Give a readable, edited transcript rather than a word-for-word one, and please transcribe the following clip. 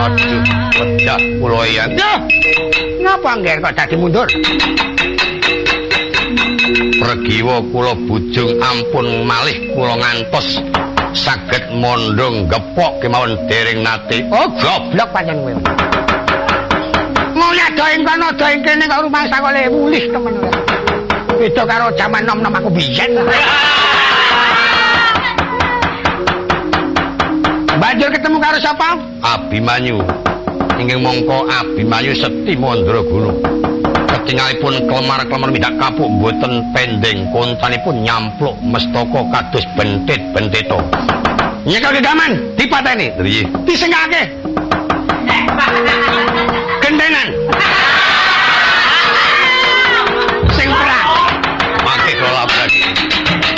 Waduh, pecah kula yen. Yo. Napa ngger kok dadi mundur? Pregiwa kula bujung ampun malih kula ngantos saged mondong gepok kemawon dereng nate. Oh, goblok pancen kowe. Mulya do ing kono do ing kene kok rumah sakole mulih temen. Beda karo jaman nom-nom aku biyen. Banjur ketemu karo sapa? Abimanyu. Inggih mongko Abimanyu Seti Mandraguna. Ketingalipun klemar-klemar mindak kapuk mboten pending koncanipun nyampluk mestaka kados bentit-bentito. Nyekel gegaman dipateni. Nggih. Disengkake. Gentenan.